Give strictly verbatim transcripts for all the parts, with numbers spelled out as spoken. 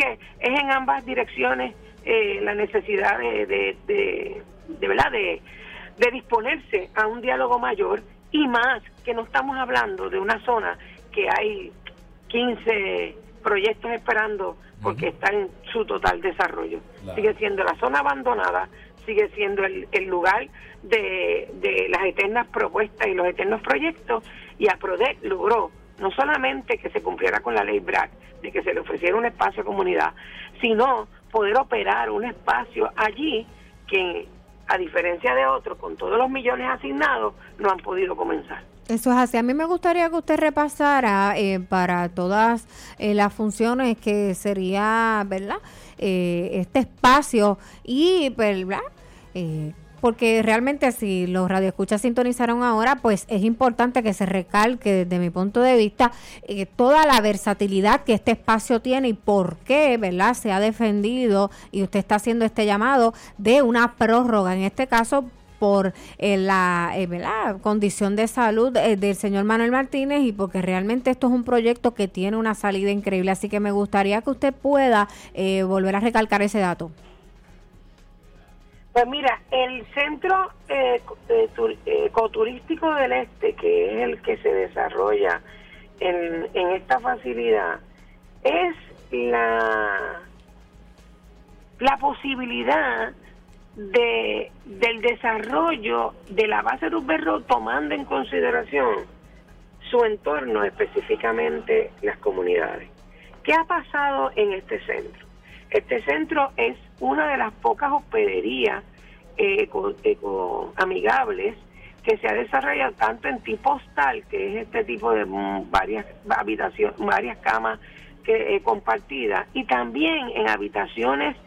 que es en ambas direcciones eh, la necesidad de, de, de, de verdad de, de disponerse a un diálogo mayor, y más que no estamos hablando de una zona que hay quince proyectos esperando porque uh-huh. está en su total desarrollo. Claro. Sigue siendo la zona abandonada, sigue siendo el, el lugar de, de las eternas propuestas y los eternos proyectos, y APRODEC logró no solamente que se cumpliera con la ley B R A C, de que se le ofreciera un espacio a comunidad, sino poder operar un espacio allí que, a diferencia de otros, con todos los millones asignados, no han podido comenzar. Eso es así. A mí me gustaría que usted repasara eh, para todas eh, las funciones que sería, ¿verdad?, eh, este espacio y, ¿verdad?, eh, porque realmente si los radioescuchas sintonizaron ahora, pues es importante que se recalque desde mi punto de vista eh, toda la versatilidad que este espacio tiene y por qué, ¿verdad?, se ha defendido, y usted está haciendo este llamado de una prórroga, en este caso por eh, la, eh, la condición de salud eh, del señor Manuel Martínez, y porque realmente esto es un proyecto que tiene una salida increíble. Así que me gustaría que usted pueda eh, volver a recalcar ese dato. Pues mira, el centro eh, eh, tur, eh, ecoturístico del Este, que es el que se desarrolla en, en esta facilidad, es la, la posibilidad de del desarrollo de la base Roosevelt Road, tomando en consideración su entorno, específicamente las comunidades. ¿Qué ha pasado en este centro? Este centro es una de las pocas hospederías eh, eco, eco amigables que se ha desarrollado tanto en tipo hostal, que es este tipo de mm, varias habitaciones, varias camas que eh, compartidas, y también en habitaciones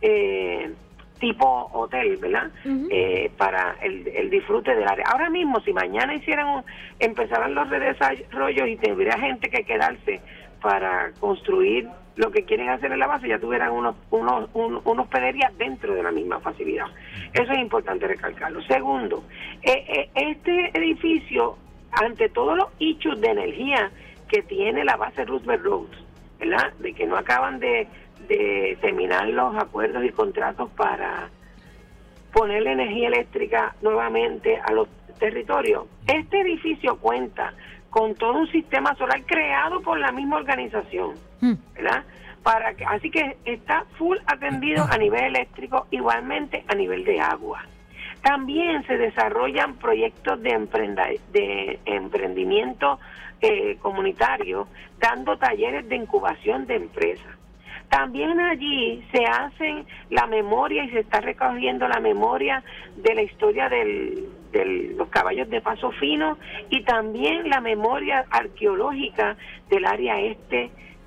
eh, tipo hotel, ¿verdad? Uh-huh. Eh, para el, el disfrute del área. Ahora mismo, si mañana hicieran un, empezaran los redesarrollos y tuviera gente que quedarse para construir lo que quieren hacer en la base, ya tuvieran unos unos un, unos hospederías dentro de la misma facilidad. Eso es importante recalcarlo. Segundo, eh, eh, este edificio, ante todos los issues de energía que tiene la base Roosevelt Road, ¿verdad?, de que no acaban de de terminar los acuerdos y contratos para poner la energía eléctrica nuevamente a los territorios. Este edificio cuenta con todo un sistema solar creado por la misma organización, ¿verdad? Para que, así que está full atendido a nivel eléctrico, igualmente a nivel de agua. También se desarrollan proyectos de, emprenda, de emprendimiento eh, comunitario, dando talleres de incubación de empresas. También allí se hacen la memoria y se está recogiendo la memoria de la historia del, de los caballos de paso fino, y también la memoria arqueológica del área este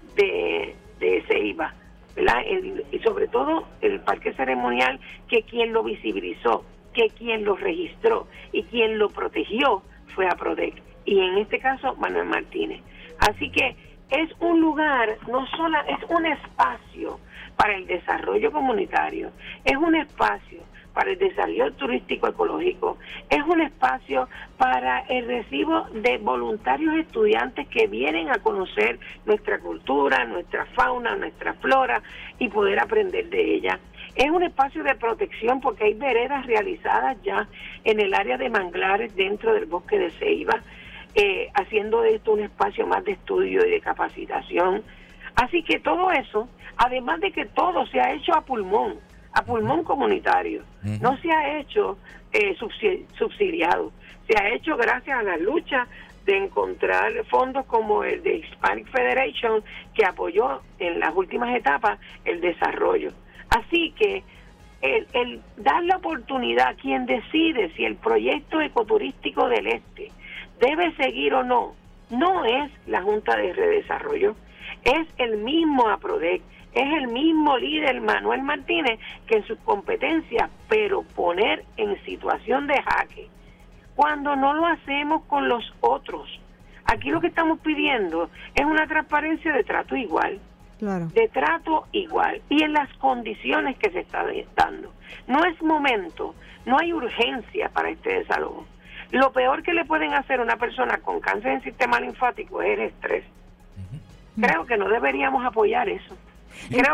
de, de Ceiba, ¿verdad? El, y sobre todo el parque ceremonial, que quien lo visibilizó, que quien lo registró y quien lo protegió fue APRODEC, y en este caso Manuel Martínez. Así que es un lugar, no solo es un espacio para el desarrollo comunitario, es un espacio para el desarrollo turístico ecológico, es un espacio para el recibo de voluntarios estudiantes que vienen a conocer nuestra cultura, nuestra fauna, nuestra flora y poder aprender de ella. Es un espacio de protección porque hay veredas realizadas ya en el área de manglares dentro del bosque de Ceiba, Eh, haciendo de esto un espacio más de estudio y de capacitación. Así que todo eso, además de que todo se ha hecho a pulmón, a pulmón comunitario, uh-huh. no se ha hecho eh, subsidiado, se ha hecho gracias a la lucha de encontrar fondos como el de Hispanic Federation, que apoyó en las últimas etapas el desarrollo. Así que el, el dar la oportunidad, quien decide si el proyecto ecoturístico del Este debe seguir o no, no es la Junta de Redesarrollo, es el mismo APRODEC, es el mismo líder Manuel Martínez, que en sus competencias, pero poner en situación de jaque, cuando no lo hacemos con los otros. Aquí lo que estamos pidiendo es una transparencia de trato igual, claro. de trato igual, y en las condiciones que se está dando. No es momento, no hay urgencia para este desalojo. Lo peor que le pueden hacer a una persona con cáncer en sistema linfático es el estrés. Creo que no deberíamos apoyar eso. Creo